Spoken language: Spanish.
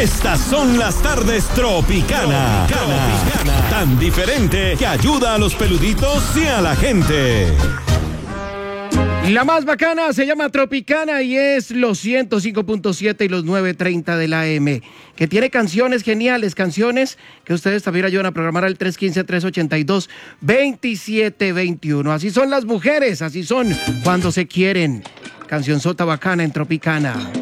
Estas son las tardes Tropicana. Tan diferente que ayuda a los peluditos y a la gente. La más bacana se llama Tropicana y es los 105.7 y los 930 de la AM, que tiene canciones geniales, canciones que ustedes también ayudan a programar al 315-382-2721. Así son las mujeres, así son cuando se quieren. Canción sota bacana en Tropicana.